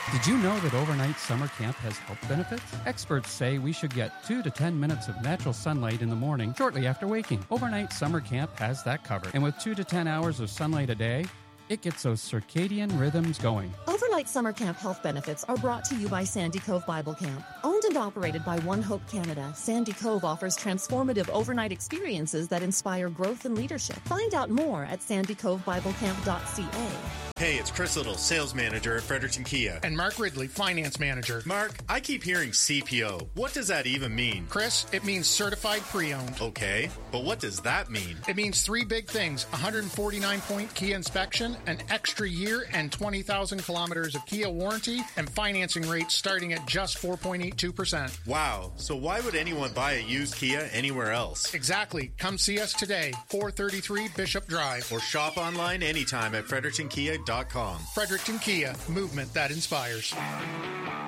Did you know that overnight summer camp has health benefits? Experts say we should get 2 to 10 minutes of natural sunlight in the morning shortly after waking. Overnight summer camp has that covered. And with 2 to 10 hours of sunlight a day, it gets those circadian rhythms going. Overnight summer camp health benefits are brought to you by Sandy Cove Bible Camp. Owned and operated by One Hope Canada, Sandy Cove offers transformative overnight experiences that inspire growth and leadership. Find out more at sandycovebiblecamp.ca. Hey, it's Chris Little, sales manager at Fredericton Kia. And Mark Ridley, finance manager. Mark, I keep hearing CPO. What does that even mean? Chris, it means certified pre-owned. Okay, but what does that mean? It means three big things: 149-point Kia inspection, an extra year and 20,000 kilometers of Kia warranty, and financing rates starting at just 4.82%. Wow, so why would anyone buy a used Kia anywhere else? Exactly. Come see us today, 433 Bishop Drive. Or shop online anytime at FrederictonKia.com. Fredericton Kia, movement that inspires.